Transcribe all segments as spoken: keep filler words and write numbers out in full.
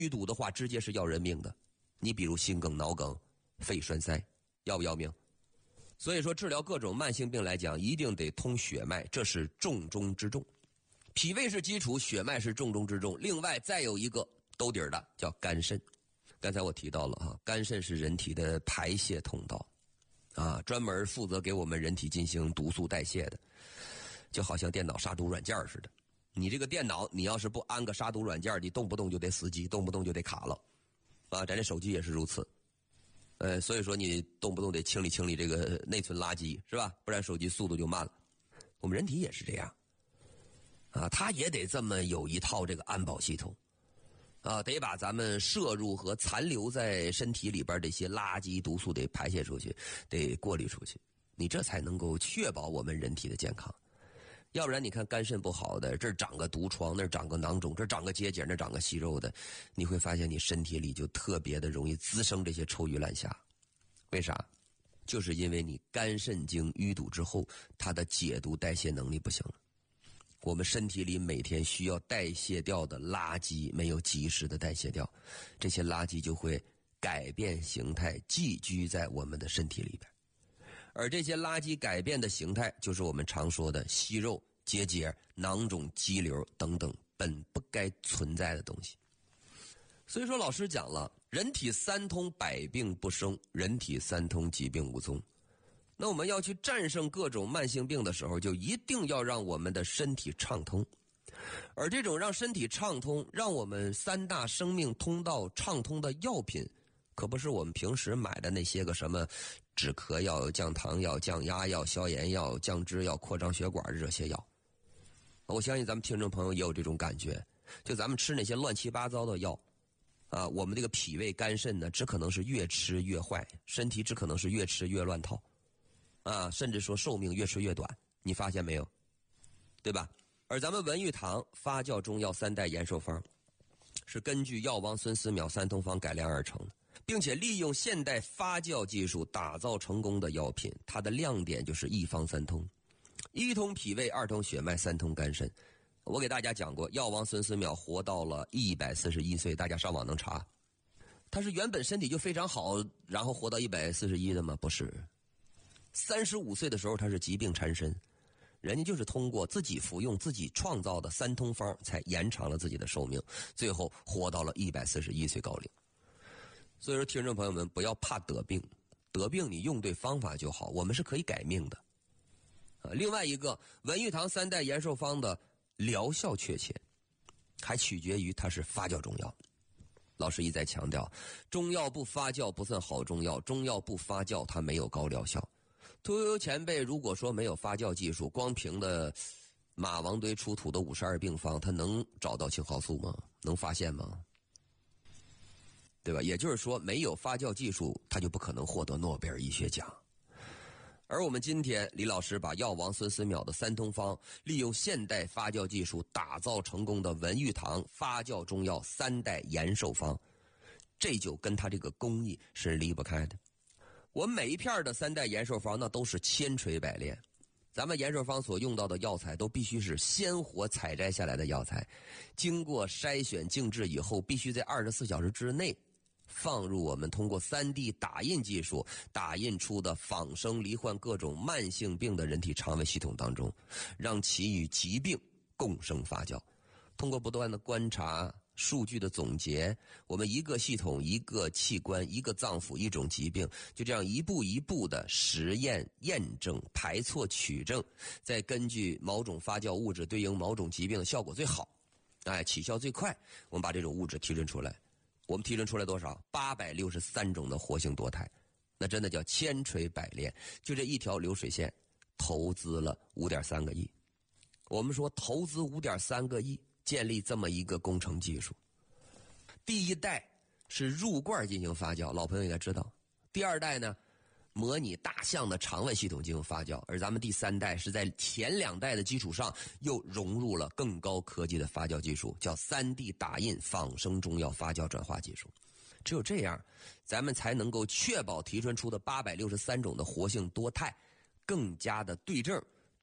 淤堵的话，直接是要人命的。你比如心梗、脑梗、肺栓塞，要不要命？所以说，治疗各种慢性病来讲，一定得通血脉，这是重中之重。脾胃是基础，血脉是重中之重。另外再有一个兜底儿的，叫肝肾。刚才我提到了哈，肝肾是人体的排泄通道，啊，专门负责给我们人体进行毒素代谢的，就好像电脑杀毒软件似的。你这个电脑，你要是不安个杀毒软件，你动不动就得死机，动不动就得卡了，啊，咱这手机也是如此。呃，所以说你动不动得清理清理这个内存垃圾，是吧？不然手机速度就慢了。我们人体也是这样，啊，它也得这么有一套这个安保系统，啊，得把咱们摄入和残留在身体里边这些垃圾毒素得排泄出去，得过滤出去，你这才能够确保我们人体的健康。要不然你看肝肾不好的，这儿长个毒疮，那儿长个囊肿，这儿长个结节，那儿长个息肉的，你会发现你身体里就特别的容易滋生这些臭鱼烂虾。为啥？就是因为你肝肾经淤堵之后，它的解毒代谢能力不行了。我们身体里每天需要代谢掉的垃圾没有及时的代谢掉，这些垃圾就会改变形态，寄居在我们的身体里边。而这些垃圾改变的形态，就是我们常说的息肉、结节、囊肿、肌瘤等等本不该存在的东西。所以说老师讲了，人体三通百病不生，人体三通疾病无踪。那我们要去战胜各种慢性病的时候，就一定要让我们的身体畅通。而这种让身体畅通，让我们三大生命通道畅通的药品，可不是我们平时买的那些个什么止咳药、降糖药、降压药、消炎药、降脂药、扩张血管的这些药。我相信咱们听众朋友也有这种感觉，就咱们吃那些乱七八糟的药啊，我们这个脾胃肝肾呢，只可能是越吃越坏，身体只可能是越吃越乱套啊，甚至说寿命越吃越短，你发现没有？对吧？而咱们文玉堂发酵中药三代延寿方，是根据药王孙思邈三通方改良而成的，并且利用现代发酵技术打造成功的药品。它的亮点就是一方三通，一通脾胃，二通血脉，三通肝肾。我给大家讲过，药王孙思邈活到了一百四十一岁，大家上网能查。他是原本身体就非常好，然后活到一百四十一的吗？不是。三十五岁的时候他是疾病缠身，人家就是通过自己服用自己创造的三通方才延长了自己的寿命，最后活到了一百四十一岁高龄。所以说听众朋友们，不要怕得病，得病你用对方法就好，我们是可以改命的。啊，另外一个文玉堂三代延寿方的疗效确切，还取决于它是发酵中药。老师一再强调，中药不发酵不算好中药，中药不发酵它没有高疗效。屠呦呦前辈如果说没有发酵技术，光凭的马王堆出土的五十二病方，他能找到青蒿素吗？能发现吗？对吧？也就是说，没有发酵技术，他就不可能获得诺贝尔医学奖。而我们今天李老师把药王孙思邈的三通方利用现代发酵技术打造成功的文玉堂发酵中药三代延寿方，这就跟他这个工艺是离不开的。我们每一片的三代延寿方那都是千锤百炼，咱们延寿方所用到的药材都必须是鲜活采摘下来的药材，经过筛选静置以后，必须在二十四小时之内放入我们通过 三 D 打印技术打印出的仿生罹患各种慢性病的人体肠胃系统当中，让其与疾病共生发酵。通过不断的观察数据的总结，我们一个系统一个器官一个脏腑一种疾病，就这样一步一步的实验验证排错取证，再根据某种发酵物质对应某种疾病的效果最好，哎，起效最快，我们把这种物质提纯出来。我们提纯出来多少？八百六十三种的活性多肽，那真的叫千锤百炼。就这一条流水线，投资了五点三个亿。我们说投资五点三个亿，建立这么一个工程技术。第一代是入罐进行发酵，老朋友应该知道。第二代呢，模拟大象的肠胃系统进行发酵，而咱们第三代是在前两代的基础上又融入了更高科技的发酵技术，叫 三 D 打印仿生中药发酵转化技术。只有这样，咱们才能够确保提纯出的八百六十三种的活性多肽更加的对症，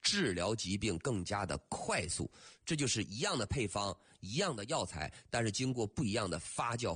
治疗疾病更加的快速。这就是一样的配方，一样的药材，但是经过不一样的发酵